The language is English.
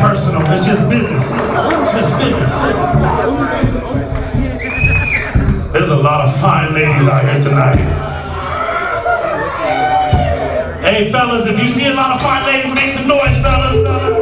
personal. It's just business. It's just business. There's a lot of fine ladies out here tonight. Hey fellas, if you see a lot of fine ladies, make some noise, fellas.